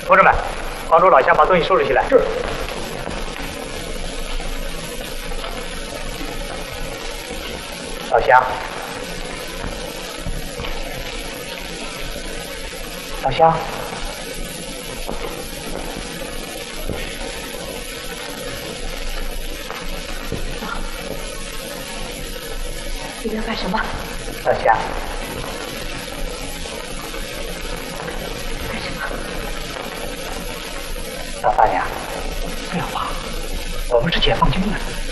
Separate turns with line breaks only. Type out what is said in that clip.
同志们，帮助老乡把东西收拾起来。是。老乡，老乡，
你要干什么？
老乡。 老大娘，不要怕，我们是解放军的。